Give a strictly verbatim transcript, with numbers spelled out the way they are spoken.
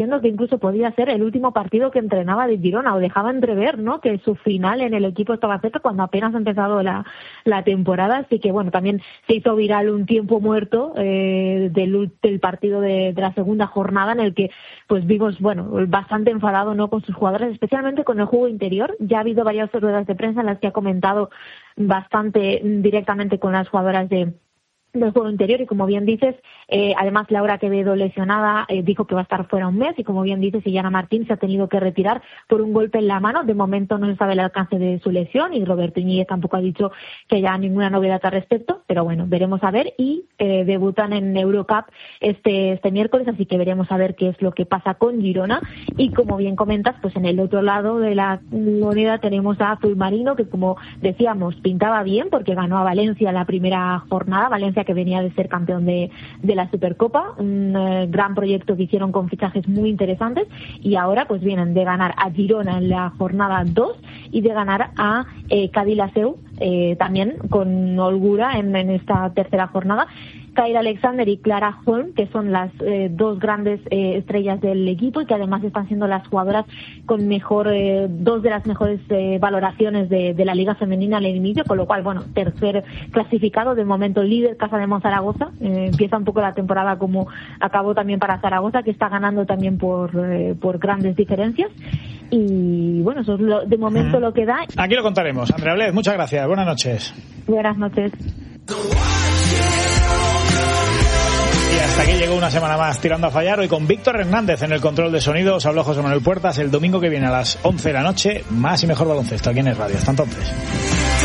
que incluso podía ser el último partido que entrenaba de Girona, o dejaba entrever, ¿no?, que su final en el equipo estaba cerca cuando apenas ha empezado la, la temporada. Así que bueno, también se hizo viral un tiempo muerto eh, del, del partido de, de la segunda jornada, en el que pues vimos, bueno, bastante enfadado, ¿no?, con sus jugadores, especialmente con el juego interior. Ya ha habido varias ruedas de prensa en las que ha comentado bastante directamente con las jugadoras de del juego interior, y como bien dices, eh, además Laura Quevedo, lesionada, eh, dijo que va a estar fuera un mes, y como bien dices, Illana Martín se ha tenido que retirar por un golpe en la mano. De momento no se sabe el alcance de su lesión, y Roberto Iñiguez tampoco ha dicho que haya ninguna novedad al respecto, pero bueno, veremos a ver. Y eh, debutan en Eurocup este este miércoles, así que veremos a ver qué es lo que pasa con Girona. Y como bien comentas, pues en el otro lado de la moneda tenemos a Azul Marino, que como decíamos, pintaba bien porque ganó a Valencia la primera jornada, Valencia que venía de ser campeón de, de la Supercopa, un eh, gran proyecto que hicieron con fichajes muy interesantes, y ahora pues vienen de ganar a Girona en la jornada dos y de ganar a eh, Cadillaceu eh, también con holgura en, en esta tercera jornada. Kyra Alexander y Clara Holm, que son las eh, dos grandes eh, estrellas del equipo, y que además están siendo las jugadoras con mejor eh, dos de las mejores eh, valoraciones de, de la Liga Femenina al inicio, con lo cual, bueno, tercer clasificado, de momento líder Casa de Zaragoza. Eh, empieza un poco la temporada como acabó también para Zaragoza, que está ganando también por, eh, por grandes diferencias. Y bueno, eso es lo, de momento mm. lo que da. Aquí lo contaremos. Andrea Bled, muchas gracias. Buenas noches. Buenas noches. Y hasta aquí llegó una semana más Tirando a Fallar, hoy con Víctor Hernández en el control de sonido. Os habló José Manuel Puertas. El domingo que viene a las once de la noche, más y mejor baloncesto aquí en Es Radio. Hasta entonces.